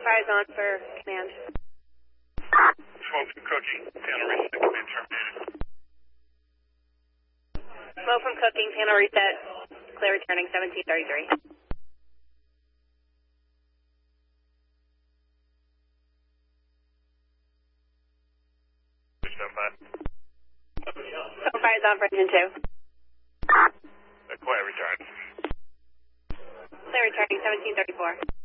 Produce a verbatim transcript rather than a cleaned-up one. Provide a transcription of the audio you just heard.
five is on for command. Smoke from cooking. Panel reset. Command terminated. Smoke from cooking. Panel reset. Clear returning seventeen thirty-three. Stand by. Zone five is on for engine two. Quiet return. Clear returning seventeen thirty-four.